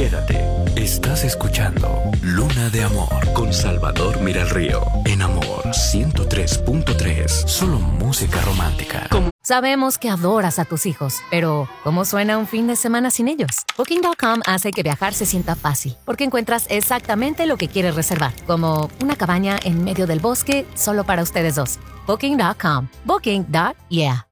Quédate. Estás escuchando Luna de Amor con Salvador Miralrío. En Amor 103.3. Solo música romántica. Sabemos que adoras a tus hijos, pero ¿cómo suena un fin de semana sin ellos? Booking.com hace que viajar se sienta fácil, porque encuentras exactamente lo que quieres reservar, como una cabaña en medio del bosque solo para ustedes dos. Booking.com. Booking.yeah.